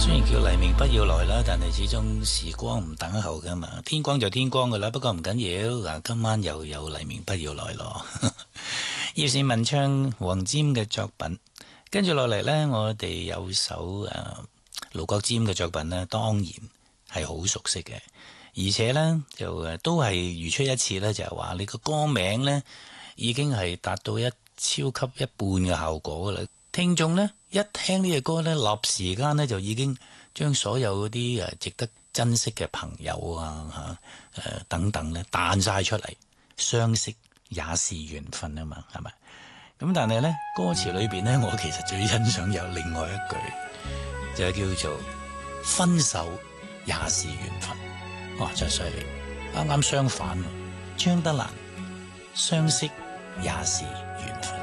雖然叫黎明不要來啦，但係始終時光唔等候噶嘛，天光就天光噶啦。不過唔緊要，嗱，今晚又有黎明不要來咯。葉倩文唱黃霑嘅作品，跟住落嚟呢，我哋有首盧國沾嘅作品呢，當然係好熟悉嘅，而且呢，就都係如出一轍呢，就係話你個歌名呢已經係達到超級一半嘅效果噶啦。聽眾呢，一聽呢隻歌呢，立時間呢，就已經將所有嗰啲值得珍惜嘅朋友啊等等呢彈晒出嚟，相識也是緣分啊嘛，係咪？咁但係呢，歌詞裏邊呢，我其實最欣賞有另外一句，就係叫做分手也是緣分。哇，真係犀利！啱啱相反，張德蘭相識也是緣分。